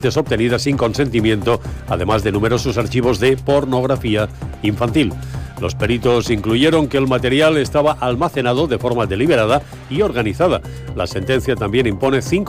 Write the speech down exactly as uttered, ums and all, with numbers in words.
obtenidas sin consentimiento, además de numerosos archivos de pornografía infantil. Los peritos incluyeron que el material estaba almacenado de forma deliberada y organizada. La sentencia también impone cinco